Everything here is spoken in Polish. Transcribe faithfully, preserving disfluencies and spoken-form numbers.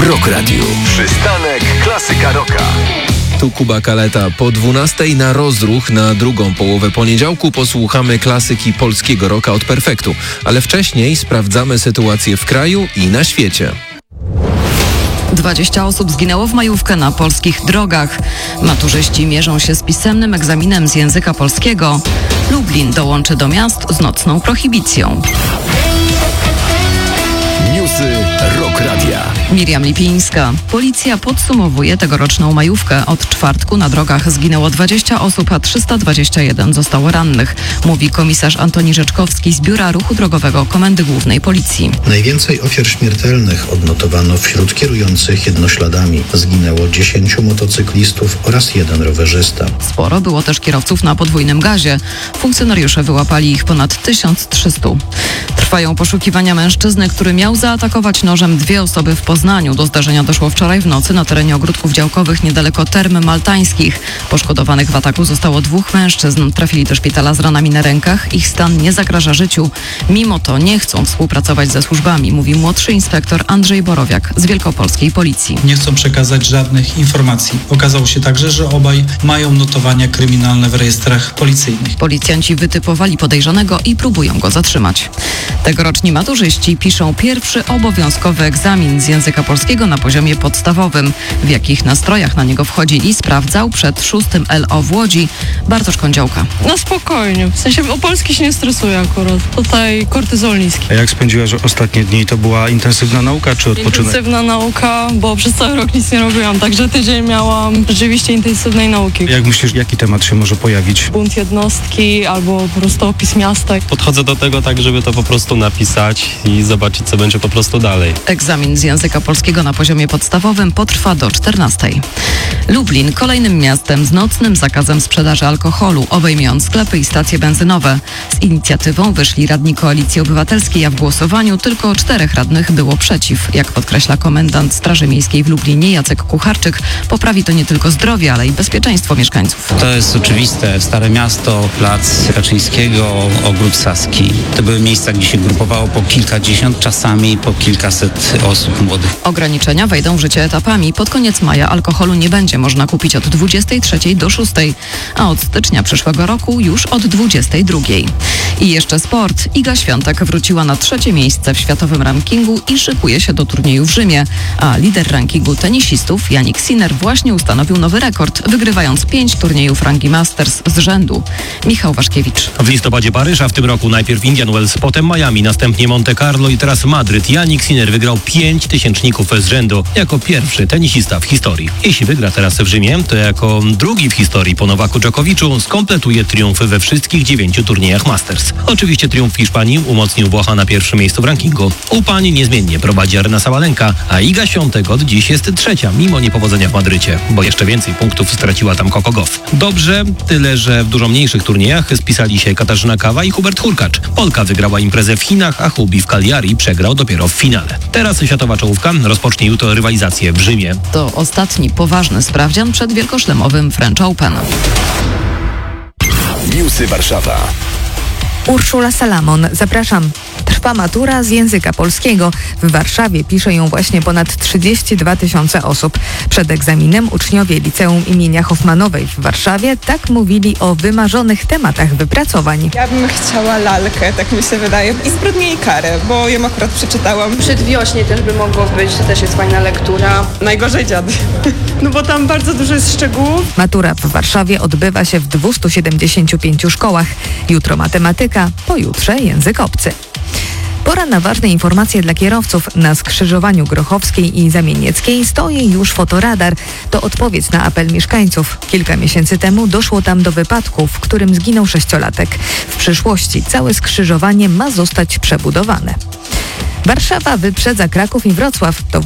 Rock Radio. Przystanek Klasyka Rocka. Tu Kuba Kaleta. Po dwunastej na rozruch na drugą połowę poniedziałku posłuchamy klasyki polskiego rocka od Perfektu. Ale wcześniej sprawdzamy sytuację w kraju i na świecie. dwadzieścia osób zginęło w majówkę na polskich drogach. Maturzyści mierzą się z pisemnym egzaminem z języka polskiego. Lublin dołączy do miast z nocną prohibicją. Newsy Rock Radia. Miriam Lipińska. Policja podsumowuje tegoroczną majówkę. Od czwartku na drogach zginęło dwadzieścia osób, a trzysta dwadzieścia jeden zostało rannych, mówi komisarz Antoni Rzeczkowski z Biura Ruchu Drogowego Komendy Głównej Policji. Najwięcej ofiar śmiertelnych odnotowano wśród kierujących jednośladami. Zginęło dziesięciu motocyklistów oraz jeden rowerzysta. Sporo było też kierowców na podwójnym gazie. Funkcjonariusze wyłapali ich ponad tysiąc trzysta. Trwają poszukiwania mężczyzny, który miał zaatakować nożem dwie osoby w Poznaniu. Do zdarzenia doszło wczoraj w nocy na terenie ogródków działkowych niedaleko Term Maltańskich. Poszkodowanych w ataku zostało dwóch mężczyzn. Trafili do szpitala z ranami na rękach. Ich stan nie zagraża życiu. Mimo to nie chcą współpracować ze służbami, mówi młodszy inspektor Andrzej Borowiak z Wielkopolskiej Policji. Nie chcą przekazać żadnych informacji. Okazało się także, że obaj mają notowania kryminalne w rejestrach policyjnych. Policjanci wytypowali podejrzanego i próbują go zatrzymać. Tegoroczni maturzyści piszą pierwszy obowiązkowy egzamin z języka polskiego na poziomie podstawowym. W jakich nastrojach na niego wchodzili, sprawdzał przed szóstym L O w Łodzi Bartosz Kądziołka. No spokojnie, w sensie o polski się nie stresuję akurat. Tutaj kortyzol niski. A jak spędziłaś ostatnie dni? To była intensywna nauka czy odpoczynek? Intensywna nauka, bo przez cały rok nic nie robiłam, także tydzień miałam rzeczywiście intensywnej nauki. Jak myślisz, jaki temat się może pojawić? Bunt jednostki albo po prostu opis miasta. Podchodzę do tego tak, żeby to po prostu napisać i zobaczyć, co będzie po prostu dalej. Egzamin z języka polskiego na poziomie podstawowym potrwa do czternastej. Lublin kolejnym miastem z nocnym zakazem sprzedaży alkoholu, obejmie on sklepy i stacje benzynowe. Z inicjatywą wyszli radni Koalicji Obywatelskiej, a w głosowaniu tylko czterech radnych było przeciw. Jak podkreśla komendant Straży Miejskiej w Lublinie Jacek Kucharczyk, poprawi to nie tylko zdrowie, ale i bezpieczeństwo mieszkańców. To jest oczywiste. Stare Miasto, Plac Kaczyńskiego, Ogród Saski. To były miejsca, gdzie się grupowało po kilkadziesiąt, czasami po kilkaset osób młodych. Ograniczenia wejdą w życie etapami. Pod koniec maja alkoholu nie będzie można kupić od dwudziestej trzeciej do szóstej, a od stycznia przyszłego roku już od dwudziestej drugiej. I jeszcze sport. Iga Świątek wróciła na trzecie miejsce w światowym rankingu i szykuje się do turnieju w Rzymie, a lider rankingu tenisistów Jannik Sinner właśnie ustanowił nowy rekord, wygrywając pięć turniejów rangi Masters z rzędu. Michał Waszkiewicz. W listopadzie Paryż, a w tym roku najpierw Indian Wells, potem Miami, następnie Monte Carlo i teraz Madryt. Jannik Sinner wygrał pięć tysięczników z rzędu jako pierwszy tenisista w historii. Jeśli wygra teraz w Rzymie, to jako drugi w historii po Nowaku Dżokowiczu skompletuje triumfy we wszystkich dziewięciu turniejach Masters. Oczywiście triumf w Hiszpanii umocnił Włocha na pierwszym miejscu w rankingu. U pań niezmiennie prowadzi Aryna Sabalenka, a Iga Świątek od dziś jest trzecia, mimo niepowodzenia w Madrycie, bo jeszcze więcej punktów straciła tam Coco Gauff. Dobrze, tyle że w dużo mniejszych turniejach spisali się Katarzyna Kawa i Hubert Hurkacz. Polka wygrała imprezę w Chinach, a Hubi w Cagliari przegrał dopiero w finale. Teraz światowa czołówka rozpocznie jutro rywalizację w Rzymie. To ostatni poważny sprawdzian przed wielkoszlemowym French Open. Newsy Warszawa. Urszula Salamon, zapraszam. Trwa matura z języka polskiego. W Warszawie pisze ją właśnie ponad trzydzieści dwa tysiące osób. Przed egzaminem uczniowie Liceum imienia Hoffmanowej w Warszawie tak mówili o wymarzonych tematach wypracowań. Ja bym chciała lalkę, tak mi się wydaje. I zbrodnię i karę, bo ją akurat przeczytałam. Przedwiośnie też by mogło być, to też jest fajna lektura. Najgorzej dziady. No bo tam bardzo dużo jest szczegółów. Matura w Warszawie odbywa się w dwustu siedemdziesięciu pięciu szkołach. Jutro matematyka, pojutrze język obcy. Pora na ważne informacje dla kierowców. Na skrzyżowaniu Grochowskiej i Zamienieckiej stoi już fotoradar. To odpowiedź na apel mieszkańców. Kilka miesięcy temu doszło tam do wypadku, w którym zginął sześciolatek. W przyszłości całe skrzyżowanie ma zostać przebudowane. Warszawa wyprzedza Kraków i Wrocław. To